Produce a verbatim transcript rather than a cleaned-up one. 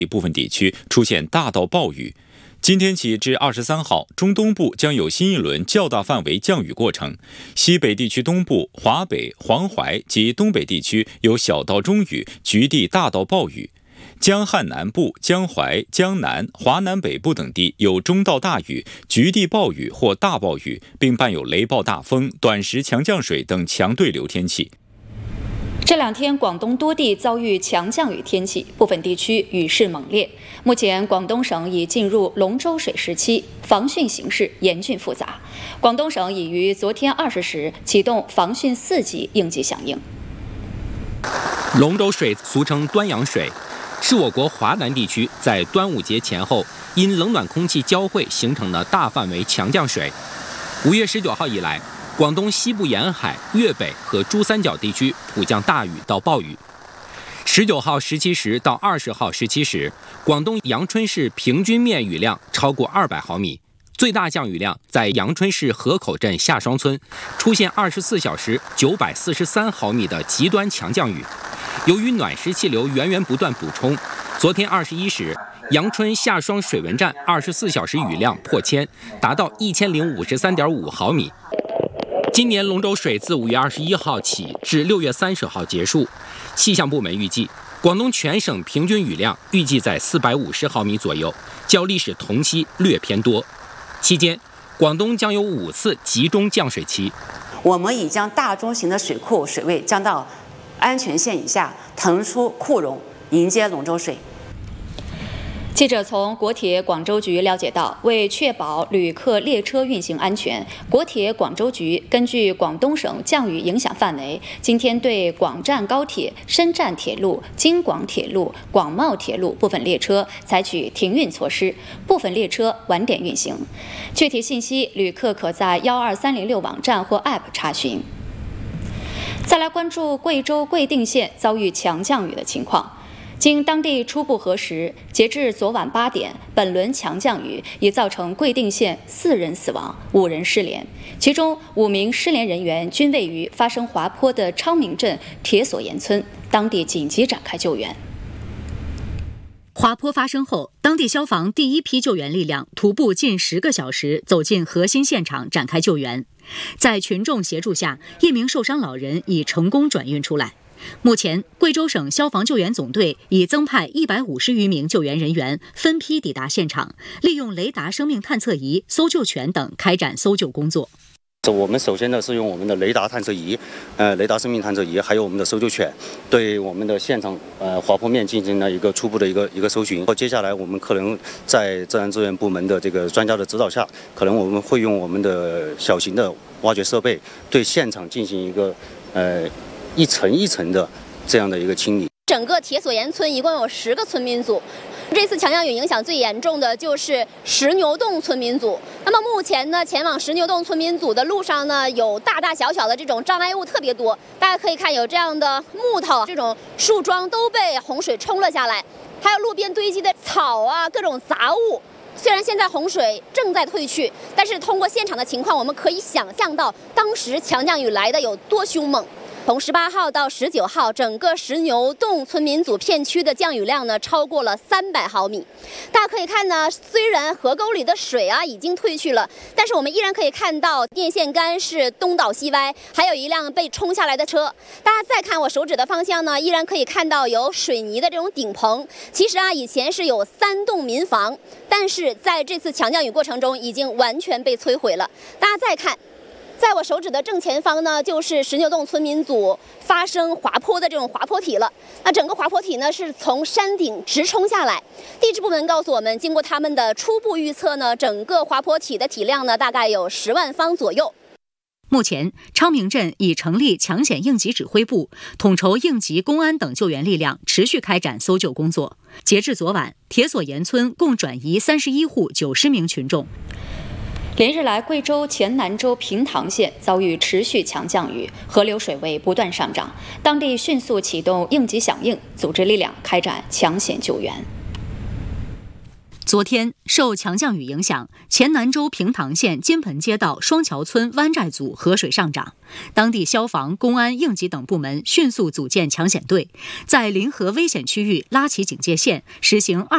部分地区出现大到暴雨。今天起至二十三号，中东部将有新一轮较大范围降雨过程。西北地区东部、华北、黄淮及东北地区有小到中雨，局地大到暴雨。江汉南部、江淮、江南、华南北部等地有中到大雨，局地暴雨或大暴雨，并伴有雷暴大风、短时强降水等强对流天气。 这两天，广东多地遭遇强降雨天气，部分地区雨势猛烈。目前，广东省已进入龙舟水时期，防汛形势严峻复杂。广东省已于昨天二十时启动防汛四级应急响应。 龙舟水俗称端阳水，是我国华南地区在端午节前后因冷暖空气交汇形成的大范围强降水。五月十九号以来，广东西部沿海、粤北和珠三角地区普降大雨到暴雨。十九号十七时到二十号十七时，广东阳春市平均面雨量超过二百毫米，最大降雨量在阳春市河口镇下双村，出现二十四小时九百四十三毫米的极端强降雨。由于暖湿气流源源不断补充，昨天二十一时，阳春下双水文站二十四小时雨量破千，达到一千零五十三点五毫米。今年龙舟水自五月二十一号起至六月三十号结束，气象部门预计，广东全省平均雨量预计在四百五十毫米左右，较历史同期略偏多。期间，广东将有五次集中降水期。 我们已将大中型的水库水位降到安全线以下，腾出库容，迎接龙舟水。 记者从国铁广州局了解到，为确保旅客列车运行安全，国铁广州局根据广东省降雨影响范围，今天对广湛高铁、深湛铁路、京广铁路、广茂铁路部分列车采取停运措施，部分列车晚点运行。具体信息，旅客可在幺二三零六网站或 App 查询。再来关注贵州贵定县遭遇强降雨的情况。经当地初步核实，截至昨晚八点，本轮强降雨已造成贵定县四人死亡、五人失联，其中五名失联人员均位于发生滑坡的昌明镇铁索岩村，当地紧急展开救援。 滑坡发生后，当地消防第一批救援力量徒步近十个小时走进核心现场展开救援，在群众协助下，一名受伤老人已成功转运出来。目前，贵州省消防救援总队已增派一百五十余名救援人员分批抵达现场，利用雷达生命探测仪、搜救犬等开展搜救工作。 我们首先呢是用我们的雷达探测仪、呃雷达生命探测仪，还有我们的搜救犬，对我们的现场呃滑坡面进行了一个初步的一个一个搜寻。接下来我们可能在自然资源部门的这个专家的指导下，可能我们会用我们的小型的挖掘设备，对现场进行一个呃。一层一层的这样的一个清理。 整个铁索岩村一共有十个村民组，这次强降雨影响最严重的就是石牛洞村民组。那么目前呢，前往石牛洞村民组的路上呢，有大大小小的这种障碍物特别多。大家可以看，有这样的木头、这种树桩都被洪水冲了下来，还有路边堆积的草啊，各种杂物。虽然现在洪水正在退去，但是通过现场的情况，我们可以想象到当时强降雨来的有多凶猛。从十八号到十九号，整个石牛洞村民组片区的降雨量呢超过了三百毫米。大家可以看呢，虽然河沟里的水啊已经退去了，但是我们依然可以看到电线杆是东倒西歪，还有一辆被冲下来的车。大家再看我手指的方向呢，依然可以看到有水泥的这种顶棚。其实啊，以前是有三栋民房，但是在这次强降雨过程中已经完全被摧毁了。大家再看。在我手指的正前方呢，就是石牛洞村民组发生滑坡的这种滑坡体了。那整个滑坡体呢是从山顶直冲下来。地质部门告诉我们，经过他们的初步预测呢，整个滑坡体的体量呢大概有十万方左右。 目前，昌明镇已成立抢险应急指挥部，统筹应急、公安等救援力量，持续开展搜救工作。截至昨晚，铁索岩村共转移三十一户九十名群众。 连日来，贵州黔南州平塘县遭遇持续强降雨，河流水位不断上涨，当地迅速启动应急响应，组织力量开展抢险救援。 昨天，受强降雨影响，黔南州平塘县金盆街道双桥村湾寨组河水上涨，当地消防、公安、应急等部门迅速组建抢险队，在临河危险区域拉起警戒线，实行二